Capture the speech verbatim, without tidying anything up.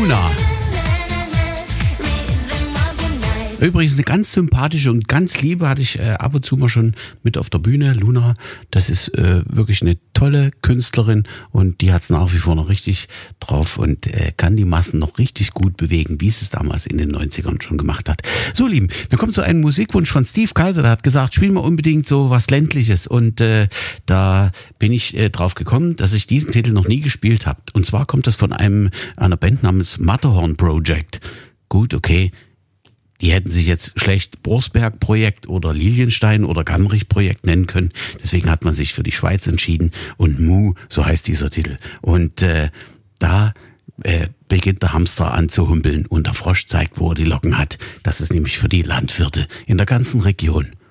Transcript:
Luna. Übrigens eine ganz sympathische und ganz liebe, hatte ich äh, ab und zu mal schon mit auf der Bühne. Luna, das ist äh, wirklich eine tolle Künstlerin und die hat es nach wie vor noch richtig drauf und äh, kann die Massen noch richtig gut bewegen, wie es es damals in den neunzigern schon gemacht hat. So, Lieben, wir kommen zu einem Musikwunsch von Steve Kaiser, der hat gesagt, spielen wir unbedingt so was Ländliches und äh, da bin ich äh, drauf gekommen, dass ich diesen Titel noch nie gespielt habe. Und zwar kommt das von einem einer Band namens Matterhorn Project. Gut, okay. Die hätten sich jetzt schlecht Borsberg-Projekt oder Lilienstein oder Gamrich-Projekt nennen können. Deswegen hat man sich für die Schweiz entschieden. Und Mu, so heißt dieser Titel. Und äh, da äh, beginnt der Hamster an zu humpeln und der Frosch zeigt, wo er die Locken hat. Das ist nämlich für die Landwirte in der ganzen Region.